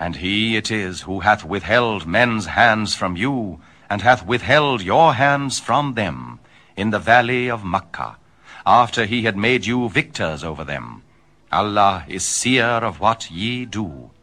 And he it is who hath withheld men's hands from you, and hath withheld your hands from them, in the valley of Makkah, after he had made you victors over them. Allah is seer of what ye do.